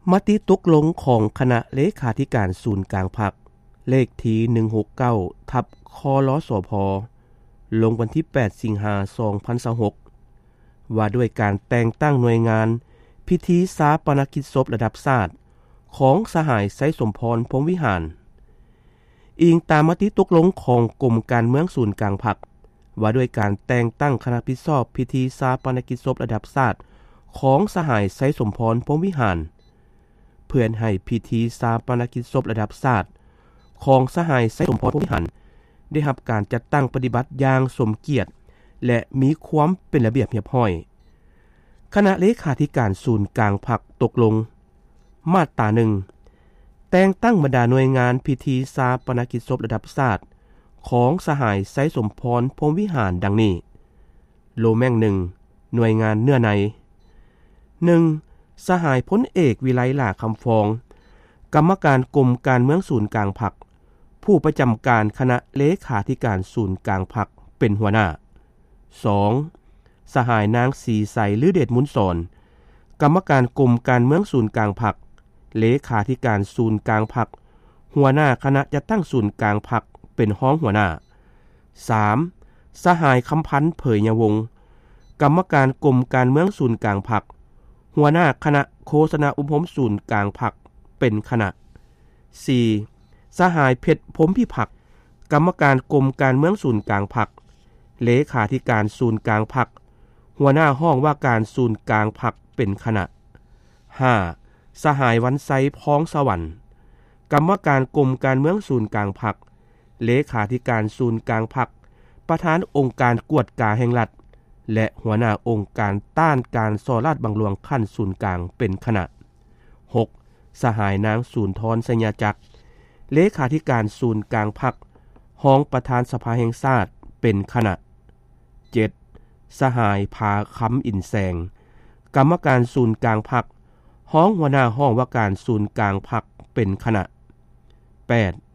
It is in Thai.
มติตกลงของคณะเลขาธิการศูนย์กลางพรรคเลขที่169/คลสพลงวันที่8สิงหาคม2026ว่าด้วยการแต่งตั้งหน่วยงานพิธีศาปนกิจศพระดับชาติของสหายไสสมพรพรหมวิหารอิงตามมติตกลงของกรมการเมืองศูนย์กลางพรรคว่าด้วยการแต่งตั้งคณะผิดชอบพิธีศาปนกิจศพระดับชาติของสหายไสสมพรพรหมวิหารเพื่อให้พิธีศาปนกิจศพระดับชาติของสหายไสสมพรพรหมวิหารได้รับการจัดตั้งปฏิบัติอย่างสมเกียรติและมีความเป็นระเบียบเรียบร้อยคณะเลขาธิการศูนย์กลางพรรคตกลงมาตรา1แต่งตั้งบรรดาหน่วยงานพิธีศาปนกิจศพระดับชาติของสหายไสสมพรพรหมวิหารดังนี้โลแม่ง1หน่วยงานเนื้อใน 1. สหายพลเอกวิไลลาคำฟองกรรมการกรมการเมืองศูนย์กลางพรรคผู้ประจำการคณะเลขาธิการศูนย์กลางพรรคเป็นหัวหน้า 2. สหายนางศรีใสหรือเดชมุนสอนกรรมการกรมการเมืองศูนย์กลางพรรคเลขาธิการศูนย์กลางพรรคหัวหน้าคณะจัดตั้งศูนย์กลางพรรคเป็นห้องหัวหน้า 3. สหายคำพันธ์เผยยวงศ์กรรมการกรมการเมืองศูนย์กลางพรรคหัวหน้าคณะโฆษณาอุปมศูนย์กลางพรรคเป็นคณะ 4. สหายเพชรพรหมพิพักษ์กรรมการกรมการเมืองศูนย์กลางพรรคเลขาธิการศูนย์กลางพรรคหัวหน้าห้องว่าการศูนย์กลางพรรคเป็นคณะ 5. สหายวันไซพ้องสวรรค์กรรมการกรมการเมืองศูนย์กลางพรรคเลขาธิการศูนย์กลางพรรคประธานองค์การกวดกาแห่งรัฐและหัวหน้าองค์การต้านการส่อราษฎร์บังหลวงขั้นศูนย์กลางเป็นคณะ 6. สหายนางศูนย์ทรสัญญาจักรเลขาธิการศูนย์กลางพรรคห้องประธานสภาแห่งชาติเป็นคณะ 7. สหายพาคำอินแสงกรรมการศูนย์กลางพรรคห้องหัวหน้าห้องว่าการศูนย์กลางพรรคเป็นคณะ 8.